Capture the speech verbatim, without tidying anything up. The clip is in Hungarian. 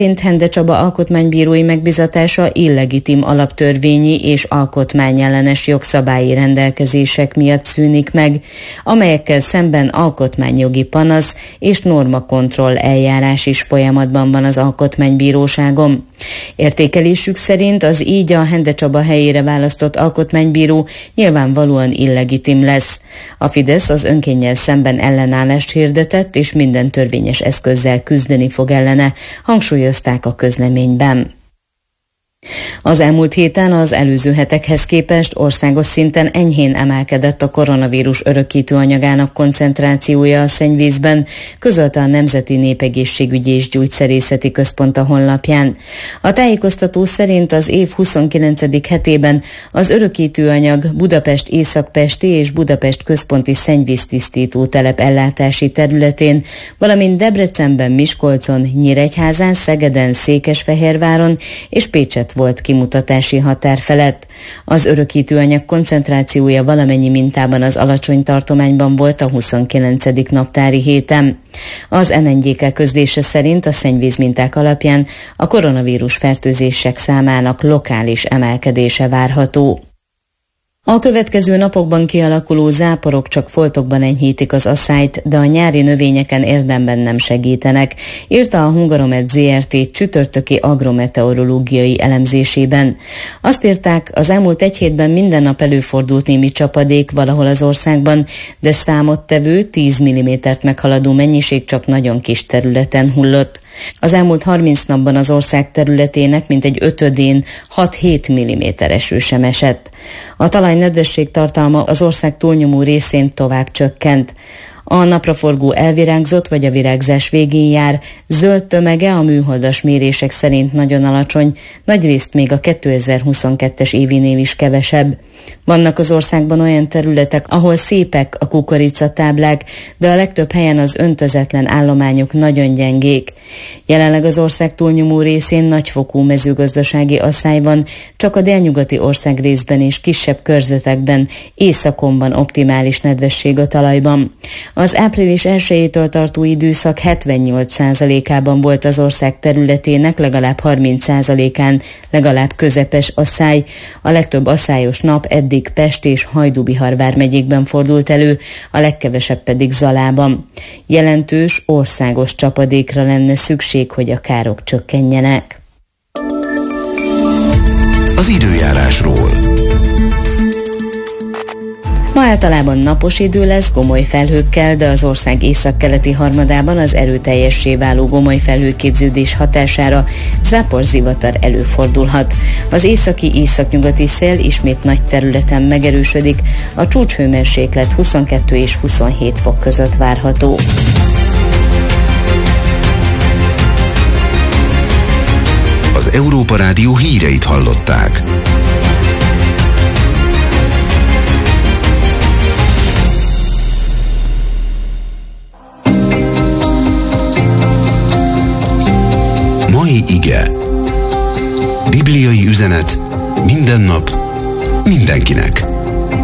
Hende Csaba alkotmánybírói megbizatása illegitim alaptörvényi és alkotmányellenes jogszabályi rendelkezések miatt szűnik meg, amelyekkel szemben alkotmányjogi panasz és normakontroll eljárás is folyamatban van az alkotmánybíróságon. Értékelésük szerint az így a Hende Csaba helyére választott alkotmánybíró nyilvánvalóan illegitim lesz. A Fidesz az önkénnyel szemben ellenállást hirdetett, és minden törvényes eszközzel küzdeni fog ellene, hangsúlyozták a közleményben. Az elmúlt héten az előző hetekhez képest országos szinten enyhén emelkedett a koronavírus örökítő anyagának koncentrációja a szennyvízben, közölte a Nemzeti Népegészségügyi és Gyógyszerészeti Központ a honlapján. A tájékoztató szerint az év huszonkilencedik hetében az örökítő anyag Budapest északpesti és Budapest központi szennyvíztisztító telep ellátási területén, valamint Debrecenben, Miskolcon, Nyíregyházán, Szegeden, Székesfehérváron és Pécset volt kimutatási határ felett. Az örökítőanyag koncentrációja valamennyi mintában az alacsony tartományban volt a huszonkilencedik naptári héten. Az en en gé ká közlése szerint a szennyvízminták alapján a koronavírus fertőzések számának lokális emelkedése várható. A következő napokban kialakuló záporok csak foltokban enyhítik az asszályt, de a nyári növényeken érdemben nem segítenek, írta a Hungaromet zé er té csütörtöki agrometeorológiai elemzésében. Azt írták, az elmúlt egy hétben minden nap előfordult némi csapadék valahol az országban, de számottevő tíz millimétert meghaladó mennyiség csak nagyon kis területen hullott. Az elmúlt harminc napban az ország területének mintegy ötödén hat-hét milliméter eső sem esett. A talaj nedvesség tartalma az ország túlnyomó részén tovább csökkent. A napraforgó elvirágzott vagy a virágzás végén jár, zöld tömege a műholdas mérések szerint nagyon alacsony, nagyrészt még a kétezer-huszonkettes évinél is kevesebb. Vannak az országban olyan területek, ahol szépek a kukoricatáblák, de a legtöbb helyen az öntözetlen állományok nagyon gyengék. Jelenleg az ország túlnyomó részén nagyfokú mezőgazdasági asszály van, csak a délnyugati országrészben és kisebb körzetekben, északon van optimális nedvesség a talajban. Az április elsejétől tartó időszak hetvennyolc százalékában volt az ország területének legalább harminc százalékán legalább közepes asszály. A legtöbb asszályos nap eddig Pest és Hajdú-Bihar vármegyékben fordult elő, a legkevesebb pedig Zalában. Jelentős országos csapadékra lenne szükség, hogy a károk csökkenjenek. Az időjárásról. Ma általában napos idő lesz, gomoly felhőkkel, de az ország északkeleti harmadában az erőteljessé váló gomoly felhőképződés hatására záporzivatar előfordulhat. Az északi északnyugati szél ismét nagy területen megerősödik, a csúcshőmérséklet huszonkettő és huszonhét fok között várható. Az Európa Rádió híreit hallották. Mai ige. Bibliai üzenet minden nap, mindenkinek.